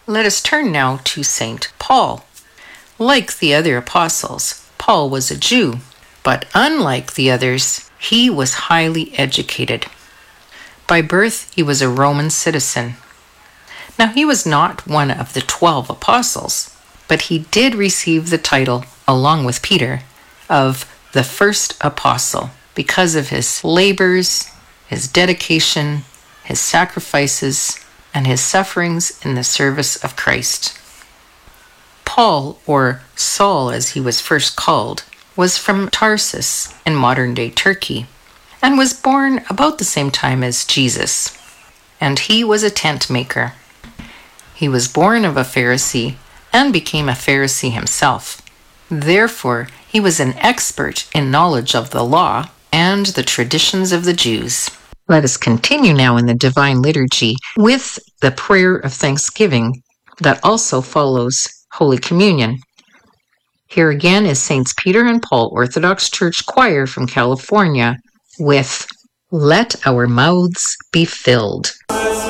Let us turn now to St. Paul. Like the other apostles, Paul was a Jew, but unlike the others, he was highly educated. By birth, he was a Roman citizen. Now, he was not one of the 12 apostles, but he did receive the title, along with Peter, of the first apostle because of his labors, his dedication, his sacrifices, and his sufferings in the service of Christ. Paul, or Saul as he was first called, was from Tarsus in modern-day Turkey and was born about the same time as Jesus. And he was a tent maker. He was born of a Pharisee and became a Pharisee himself. Therefore, he was an expert in knowledge of the law and the traditions of the Jews. Let us continue now in the Divine Liturgy with the prayer of thanksgiving that also follows Holy Communion. Here again is Saints Peter and Paul Orthodox Church Choir from California with Let Our Mouths Be Filled.